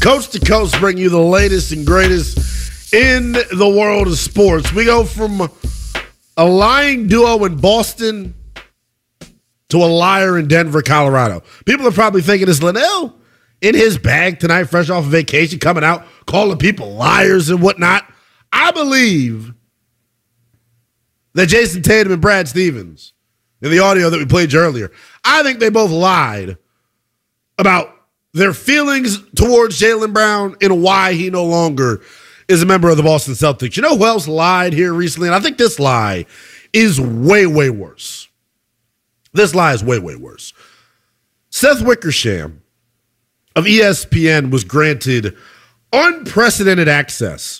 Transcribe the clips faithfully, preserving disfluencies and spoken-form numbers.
Coast to coast, bring you the latest and greatest in the world of sports. We go from a lying duo in Boston to a liar in Denver, Colorado. People are probably thinking, is Linnell in his bag tonight, fresh off of vacation, coming out, calling people liars and whatnot? I believe that Jason Tatum and Brad Stevens, in the audio that we played earlier, I think they both lied about their feelings towards Jaylen Brown and why he no longer is a member of the Boston Celtics. You know who else lied here recently? And I think this lie is way, way worse. This lie is way, way worse. Seth Wickersham of E S P N was granted unprecedented access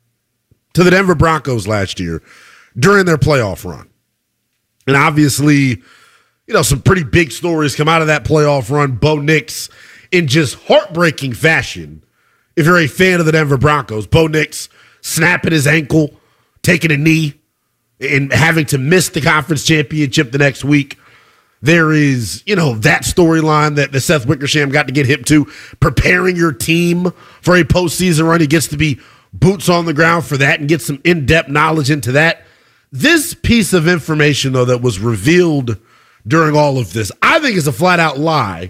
to the Denver Broncos last year during their playoff run. And obviously, you know, some pretty big stories come out of that playoff run. Bo Nix, in just heartbreaking fashion, if you're a fan of the Denver Broncos, Bo Nix snapping his ankle, taking a knee, and having to miss the conference championship the next week. There is, you know, that storyline that, that Seth Wickersham got to get hip to, preparing your team for a postseason run. He gets to be boots on the ground for that and get some in-depth knowledge into that. This piece of information, though, that was revealed during all of this, I think is a flat-out lie,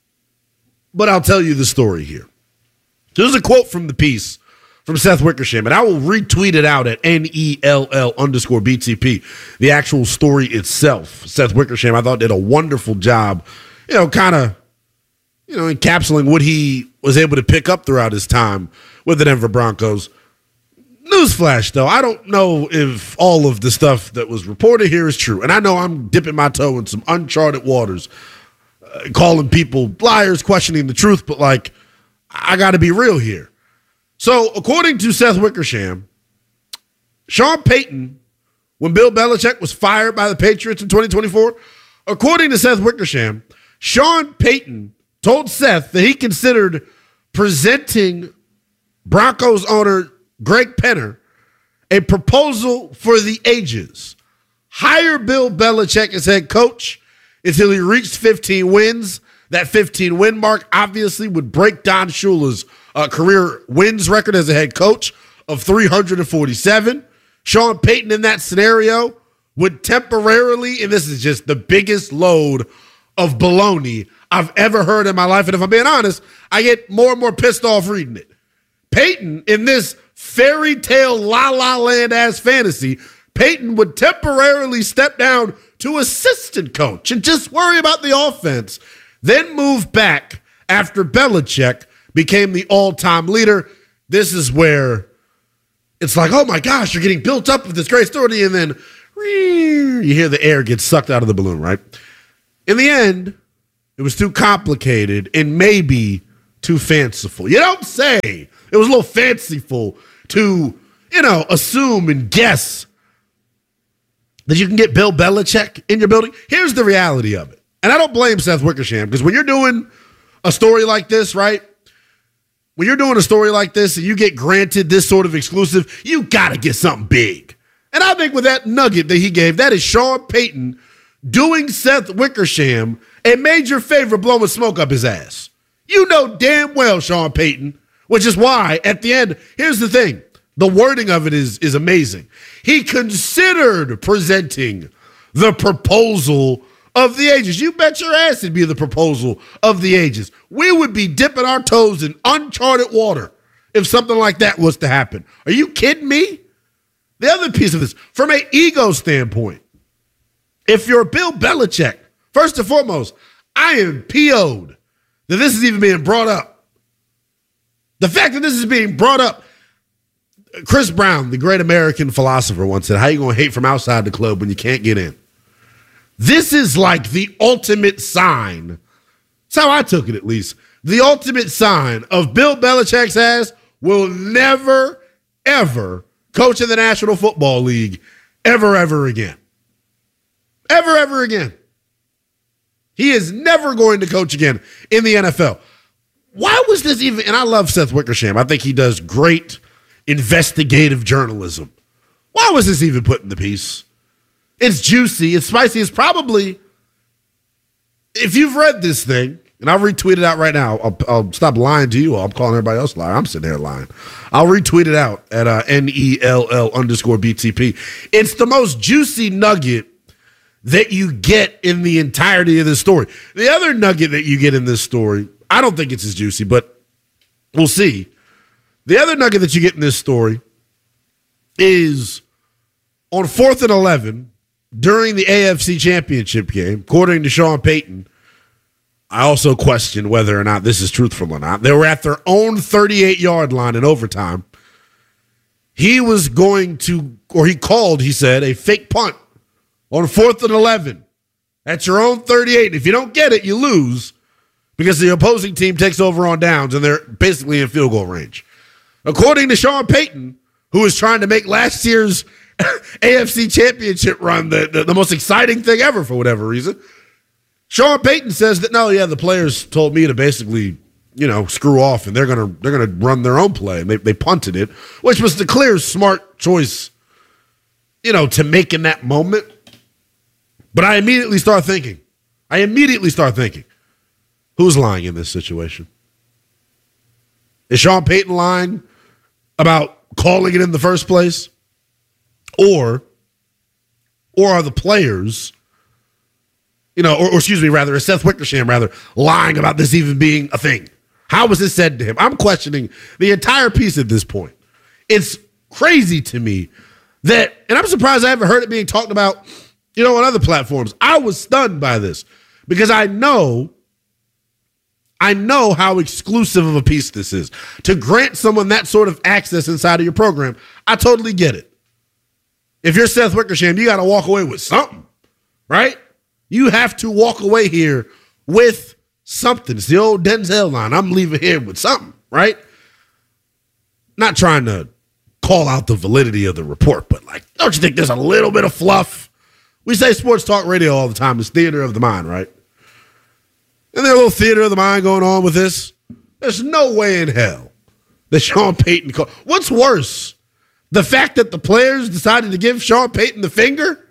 but I'll tell you the story here. There's a quote from the piece from Seth Wickersham, and I will retweet it out at N E L L underscore B T P. The actual story itself, Seth Wickersham, I thought did a wonderful job, you know, kind of, you know, encapsulating what he was able to pick up throughout his time with the Denver Broncos. Newsflash, though, I don't know if all of the stuff that was reported here is true. And I know I'm dipping my toe in some uncharted waters, uh, calling people liars, questioning the truth, but, like, I got to be real here. So, according to Seth Wickersham, Sean Payton, when Bill Belichick was fired by the Patriots in twenty twenty-four, according to Seth Wickersham, Sean Payton told Seth that he considered presenting Broncos owner Greg Penner a proposal for the ages. Hire Bill Belichick as head coach until he reached fifteen wins. That fifteen-win mark obviously would break Don Shula's uh, career wins record as a head coach of three hundred forty-seven. Sean Payton in that scenario would temporarily, and this is just the biggest load of baloney I've ever heard in my life, and if I'm being honest, I get more and more pissed off reading it. Payton, in this fairy tale la-la land-ass fantasy, Payton would temporarily step down to assistant coach and just worry about the offense, then move back after Belichick became the all-time leader. This is where it's like, oh my gosh, you're getting built up with this great story, and then you hear the air get sucked out of the balloon, right? In the end, it was too complicated and maybe too fanciful. You don't say. It was a little fanciful to, you know, assume and guess that you can get Bill Belichick in your building. Here's the reality of it. And I don't blame Seth Wickersham, because when you're doing a story like this, right? When you're doing a story like this and you get granted this sort of exclusive, you got to get something big. And I think with that nugget that he gave, that is Sean Payton doing Seth Wickersham a major favor, blowing smoke up his ass. You know damn well, Sean Payton, which is why at the end, here's the thing. The wording of it is, is amazing. He considered presenting the proposal of the ages. You bet your ass it'd be the proposal of the ages. We would be dipping our toes in uncharted water if something like that was to happen. Are you kidding me? The other piece of this, from an ego standpoint, if you're Bill Belichick, first and foremost, I am P O'd that this is even being brought up. The fact that this is being brought up, Chris Brown, the great American philosopher, once said, how you going to hate from outside the club when you can't get in? This is like the ultimate sign. That's how I took it, at least. The ultimate sign of Bill Belichick's ass will never, ever coach in the National Football League ever, ever again. Ever, ever again. He is never going to coach again in the N F L. Why was this even, and I love Seth Wickersham. I think he does great investigative journalism. Why was this even put in the piece? It's juicy, it's spicy, it's probably, if you've read this thing, and I'll retweet it out right now. I'll, I'll stop lying to you. I'm calling everybody else lying. I'm sitting there lying. I'll retweet it out at uh, N E L L underscore B T P. It's the most juicy nugget that you get in the entirety of this story. The other nugget that you get in this story, I don't think it's as juicy, but we'll see. The other nugget that you get in this story is on fourth and eleven during the A F C Championship game, according to Sean Payton. I also question whether or not this is truthful or not. They were at their own thirty-eight-yard line in overtime. He was going to, or he called, he said, a fake punt on fourth and eleven at your own thirty-eight. If you don't get it, you lose because the opposing team takes over on downs and they're basically in field goal range. According to Sean Payton, who was trying to make last year's A F C Championship run the, the, the most exciting thing ever for whatever reason, Sean Payton says that, no, yeah, the players told me to basically, you know, screw off and they're gonna they're gonna run their own play. And they, they punted it, which was the clear smart choice, you know, to make in that moment. But I immediately start thinking, I immediately start thinking, who's lying in this situation? Is Sean Payton lying about calling it in the first place? Or, or are the players, you know, or, or excuse me, rather, is Seth Wickersham rather lying about this even being a thing? How was this said to him? I'm questioning the entire piece at this point. It's crazy to me that, and I'm surprised I haven't heard it being talked about, you know, on other platforms. I was stunned by this because I know, I know how exclusive of a piece this is. To grant someone that sort of access inside of your program, I totally get it. If you're Seth Wickersham, you got to walk away with something, right? You have to walk away here with something. It's the old Denzel line. I'm leaving here with something, right? Not trying to call out the validity of the report, but like, don't you think there's a little bit of fluff? We say sports talk radio all the time. It's theater of the mind, right? And there's a little theater of the mind going on with this. There's no way in hell that Sean Payton called. What's worse? The fact that the players decided to give Sean Payton the finger?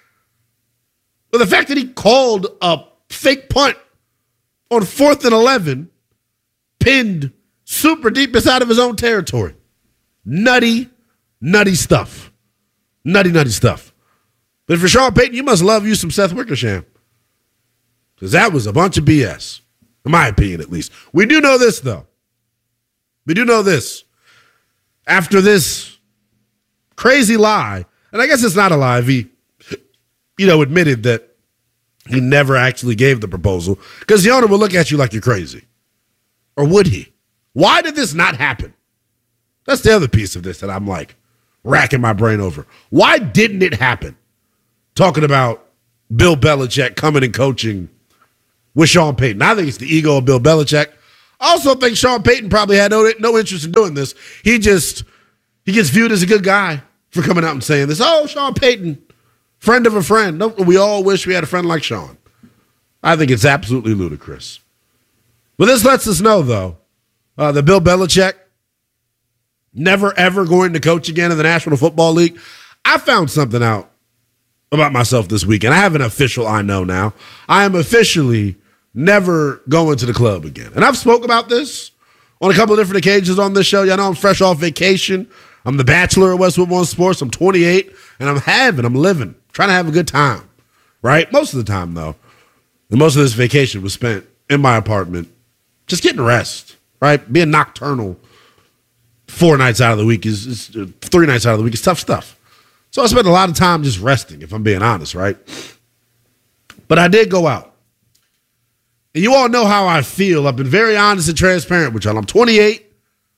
Or the fact that he called a fake punt on fourth and eleven, pinned super deep inside of his own territory? Nutty, nutty stuff. Nutty, nutty stuff. But for Sean Payton, you must love you some Seth Wickersham. Because that was a bunch of B S, in my opinion at least. We do know this, though. We do know this. After this crazy lie, and I guess it's not a lie if he, you know, admitted that he never actually gave the proposal, because the owner will look at you like you're crazy. Or would he? Why did this not happen? That's the other piece of this that I'm like racking my brain over. Why didn't it happen? Talking about Bill Belichick coming and coaching with Sean Payton. I think it's the ego of Bill Belichick. I also think Sean Payton probably had no, no interest in doing this. He just, he gets viewed as a good guy for coming out and saying this. Oh, Sean Payton, friend of a friend. No, we all wish we had a friend like Sean. I think it's absolutely ludicrous. But this lets us know, though, uh, that Bill Belichick never, ever going to coach again in the National Football League. I found something out about myself this weekend. I have an official I know now. I am officially never going to the club again. And I've spoke about this on a couple of different occasions on this show. Y'all know I'm fresh off vacation. I'm the bachelor at Westwood One Sports. I'm twenty-eight, and I'm having, I'm living, trying to have a good time, right? Most of the time, though. And most of this vacation was spent in my apartment just getting rest, right? Being nocturnal four nights out of the week is, is uh, three nights out of the week is tough stuff. So I spent a lot of time just resting, if I'm being honest, right? But I did go out. And you all know how I feel. I've been very honest and transparent with y'all. I'm twenty-eight,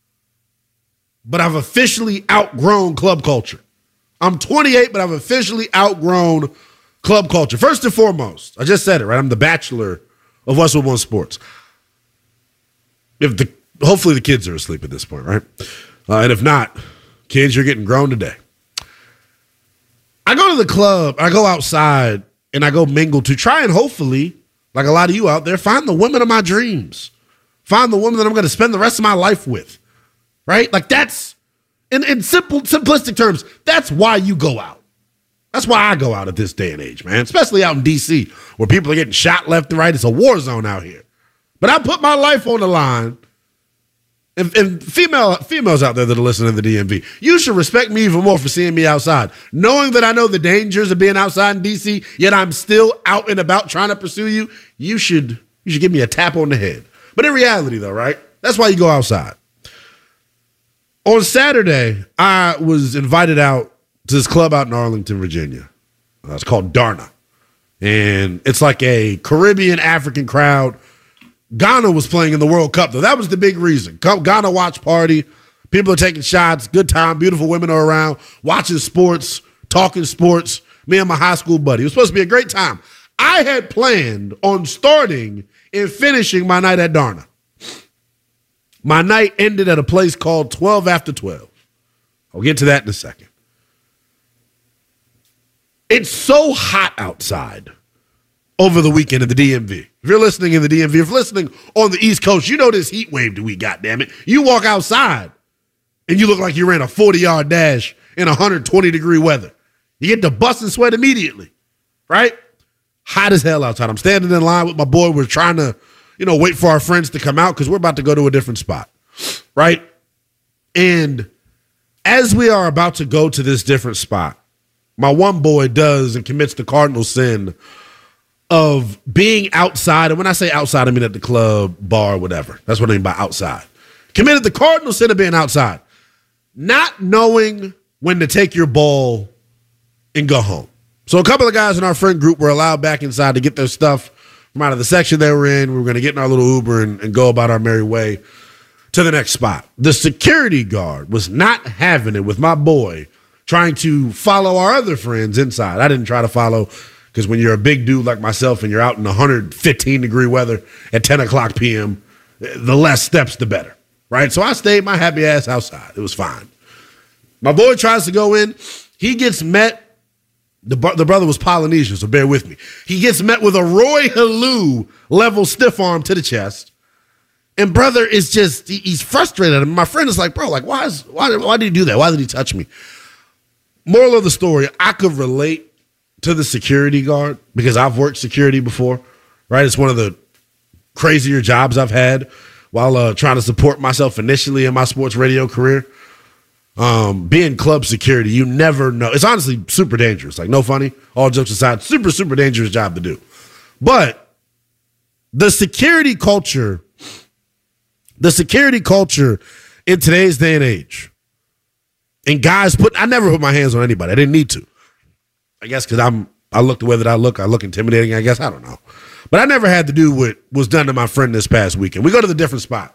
but I've officially outgrown club culture. I'm twenty-eight, but I've officially outgrown club culture. First and foremost, I just said it, right? I'm the bachelor of Westwood One Sports. If the hopefully the kids are asleep at this point, right? Uh, and if not, kids, you're getting grown today. I go to the club, I go outside, and I go mingle to try and hopefully, like a lot of you out there, find the woman of my dreams. Find the woman that I'm going to spend the rest of my life with, right? Like that's, in, in simple, simplistic terms, that's why you go out. That's why I go out at this day and age, man, especially out in D C where people are getting shot left and right. It's a war zone out here. But I put my life on the line. And, and female females out there that are listening to the D M V, you should respect me even more for seeing me outside. Knowing that I know the dangers of being outside in D C, yet I'm still out and about trying to pursue you, you should you should give me a tap on the head. But in reality, though, right? That's why you go outside. On Saturday, I was invited out to this club out in Arlington, Virginia. Uh, it's called Darna. And it's like a Caribbean African crowd. Ghana was playing in the World Cup, though. That was the big reason. Ghana watch party. People are taking shots. Good time. Beautiful women are around. Watching sports. Talking sports. Me and my high school buddy. It was supposed to be a great time. I had planned on starting and finishing my night at Darna. My night ended at a place called twelve after twelve. I'll get to that in a second. It's so hot outside over the weekend in the D M V. If you're listening in the D M V, if you're listening on the East Coast, you know this heat wave that we got, damn it. You walk outside and you look like you ran a forty-yard dash in one hundred twenty degree weather. You get the bust and sweat immediately, right? Hot as hell outside. I'm standing in line with my boy. We're trying to, you know, wait for our friends to come out because we're about to go to a different spot, right? And as we are about to go to this different spot, my one boy does and commits the cardinal sin of being outside. And when I say outside, I mean at the club, bar, whatever. That's what I mean by outside. Committed the cardinal sin of being outside. Not knowing when to take your ball and go home. So a couple of guys in our friend group were allowed back inside to get their stuff from out of the section they were in. We were going to get in our little Uber and, and go about our merry way to the next spot. The security guard was not having it with my boy trying to follow our other friends inside. I didn't try to follow because when you're a big dude like myself and you're out in one hundred fifteen degree weather at ten o'clock p.m., the less steps, the better, right? So I stayed my happy ass outside. It was fine. My boy tries to go in. He gets met. The, the brother was Polynesian, so bear with me. He gets met with a Roy Halou level stiff arm to the chest. And brother is just, he, he's frustrated. And my friend is like, bro, like, why, is, why, why did he do that? Why did he touch me? Moral of the story, I could relate to the security guard because I've worked security before, right? It's one of the crazier jobs I've had while uh, trying to support myself initially in my sports radio career. Um, being club security, you never know. It's honestly super dangerous. Like, no funny, all jokes aside, super, super dangerous job to do. But the security culture, the security culture in today's day and age, and guys put, I never put my hands on anybody. I didn't need to. I guess because I'm, I look the way that I look. I look intimidating, I guess. I don't know. But I never had to do what was done to my friend this past weekend. We go to the different spot.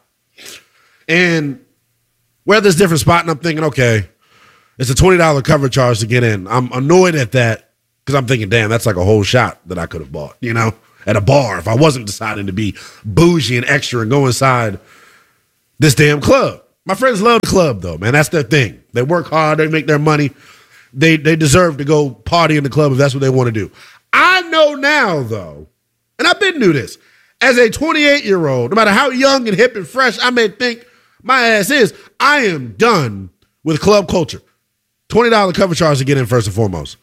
And we're at this different spot, and I'm thinking, okay, it's a twenty dollars cover charge to get in. I'm annoyed at that because I'm thinking, damn, that's like a whole shot that I could have bought, you know, at a bar if I wasn't deciding to be bougie and extra and go inside this damn club. My friends love the club, though, man. That's their thing. They work hard. They make their money. They they deserve to go party in the club if that's what they want to do. I know now, though, and I've been through this, as a twenty-eight-year-old, no matter how young and hip and fresh I may think my ass is, I am done with club culture. twenty dollars cover charge to get in first and foremost.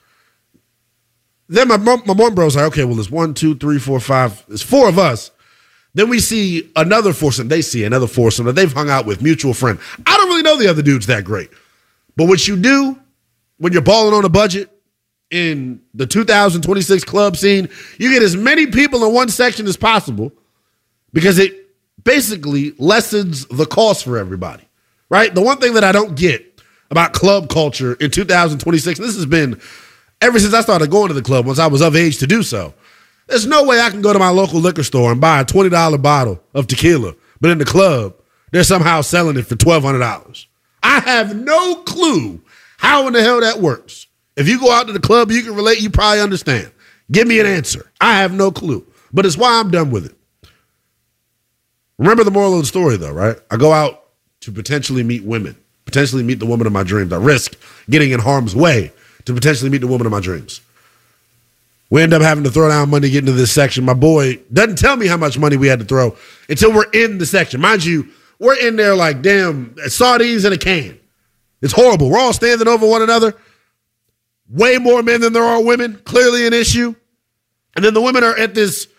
Then my, my one bro's like, okay, well, it's one, two, three, four, five. It's four of us. Then we see another foursome. They see another foursome that they've hung out with, mutual friend. I don't really know the other dudes that great. But what you do when you're balling on a budget in the two thousand twenty-six club scene, you get as many people in one section as possible because it basically lessens the cost for everybody, right? The one thing that I don't get about club culture in two thousand twenty-six, and this has been ever since I started going to the club, once I was of age to do so, there's no way I can go to my local liquor store and buy a twenty dollars bottle of tequila, but in the club, they're somehow selling it for twelve hundred dollars. I have no clue how in the hell that works. If you go out to the club, you can relate, you probably understand. Give me an answer. I have no clue, but it's why I'm done with it. Remember the moral of the story, though, right? I go out to potentially meet women, potentially meet the woman of my dreams. I risk getting in harm's way to potentially meet the woman of my dreams. We end up having to throw down money to get into this section. My boy doesn't tell me how much money we had to throw until we're in the section. Mind you, we're in there like, damn, sardines in a can. It's horrible. We're all standing over one another. Way more men than there are women. Clearly an issue. And then the women are at this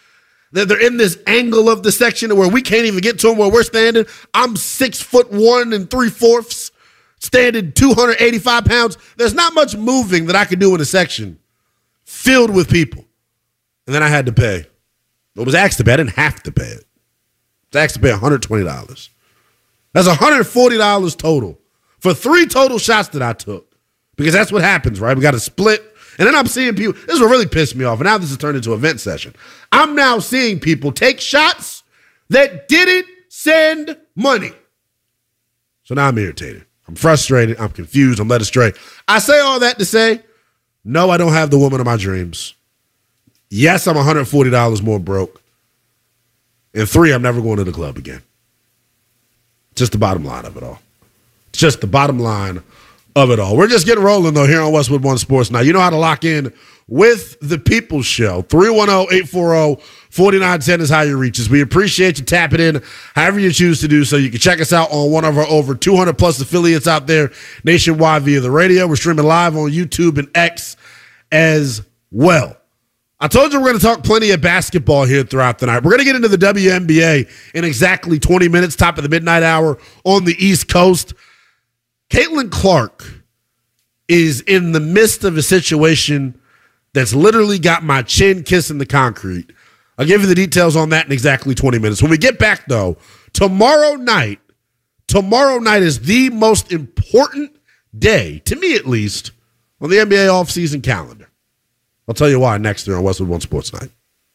They're, they're in this angle of the section where we can't even get to them where we're standing. I'm six foot one and three fourths, standing two hundred eighty-five pounds. There's not much moving that I could do in a section filled with people. And then I had to pay. It was asked to pay. I didn't have to pay it. I was asked to pay one hundred twenty dollars. That's one hundred forty dollars total for three total shots that I took. Because that's what happens, right? We got to split. And then I'm seeing people, this is what really pissed me off. And now this has turned into an event session. I'm now seeing people take shots that didn't send money. So now I'm irritated. I'm frustrated. I'm confused. I'm led astray. I say all that to say, no, I don't have the woman of my dreams. Yes, I'm one hundred forty dollars more broke. And three, I'm never going to the club again. Just the bottom line of it all. Just the bottom line of it all. We're just getting rolling, though, here on Westwood One Sports. Now, you know how to lock in with the People's Show. three one zero, eight four zero, four nine one zero is how you reach us. We appreciate you tapping in however you choose to do so. You can check us out on one of our over two hundred plus affiliates out there nationwide via the radio. We're streaming live on YouTube and X as well. I told you we're going to talk plenty of basketball here throughout the night. We're going to get into the W N B A in exactly twenty minutes, top of the midnight hour on the East Coast. Caitlin Clark is in the midst of a situation that's literally got my chin kissing the concrete. I'll give you the details on that in exactly twenty minutes. When we get back, though, tomorrow night, tomorrow night is the most important day, to me at least, on the N B A offseason calendar. I'll tell you why next year on Westwood One Sports Night.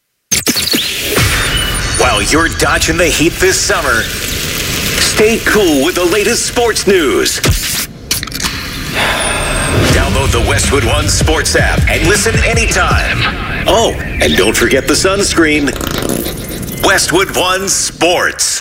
While you're dodging the heat this summer, stay cool with the latest sports news. Download the Westwood One Sports app and listen anytime. Oh, and don't forget the sunscreen. Westwood One Sports.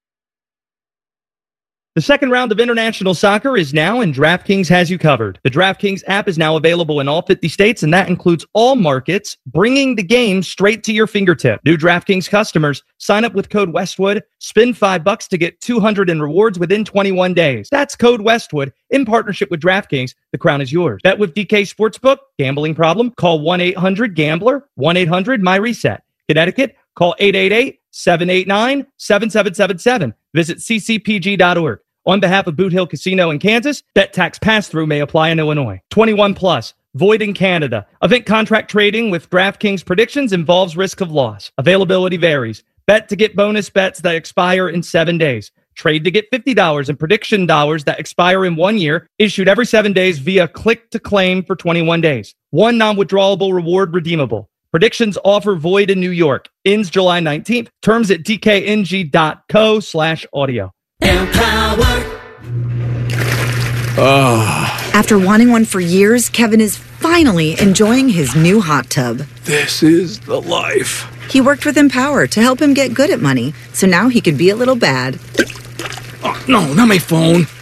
The second round of international soccer is now, and DraftKings has you covered. The DraftKings app is now available in all fifty states, and that includes all markets, bringing the game straight to your fingertip. New DraftKings customers, sign up with code Westwood, spend five bucks to get two hundred in rewards within twenty-one days. That's code Westwood in partnership with DraftKings. The crown is yours. Bet with D K Sportsbook. Gambling problem? Call one eight hundred gambler, one eight hundred my reset. Connecticut, call eight eight eight, seven eight nine, seven seven seven seven. Visit c c p g dot org. On behalf of Boot Hill Casino in Kansas, bet tax pass-through may apply in Illinois. twenty-one plus, void in Canada. Event contract trading with DraftKings predictions involves risk of loss. Availability varies. Bet to get bonus bets that expire in seven days. Trade to get fifty dollars and prediction dollars that expire in one year. Issued every seven days via click to claim for twenty-one days. One non-withdrawable reward redeemable. Predictions offer void in New York. Ends July nineteenth. Terms at d k n g dot co slash audio. Oh. After wanting one for years, Kevin is finally enjoying his new hot tub. This is the life. He worked with Empower to help him get good at money, so now he could be a little bad. Oh, no, not my phone.